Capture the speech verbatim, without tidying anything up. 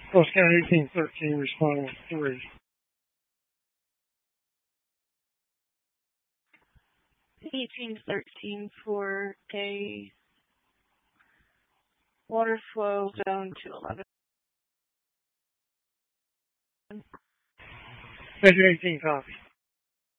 Postcode eighteen thirteen, responding with three. eighteen thirteen for a water flow zone to eleven. Measure eighteen, copy.